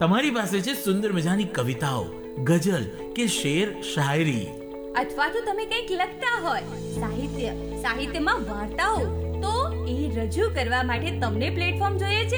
તમારી પાસે છે સુંદર મજાની કવિતાઓ, ગઝલ કે શેર શાયરી, અથવા તો તમે કંઈક લખતા હોય, સાહિત્યમાં વાર્તાઓ, તો એ રજૂ કરવા માટે તમને પ્લેટફોર્મ જોઈએ છે.